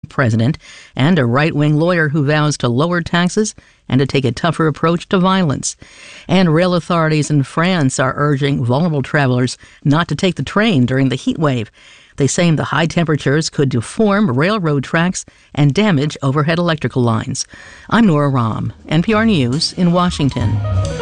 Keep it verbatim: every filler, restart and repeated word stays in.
president and a right-wing lawyer who vows to lower taxes and to take a tougher approach to violence. And rail authorities in France are urging vulnerable travelers not to take the train during the heat wave. They say the high temperatures could deform railroad tracks and damage overhead electrical lines. I'm Nora Rahm, N P R News in Washington.